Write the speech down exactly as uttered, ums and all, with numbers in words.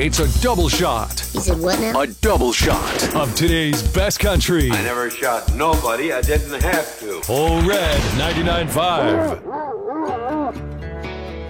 It's a double shot. He said what now? A double shot of today's best country. I never shot nobody. I didn't have to. All Red ninety-nine point five.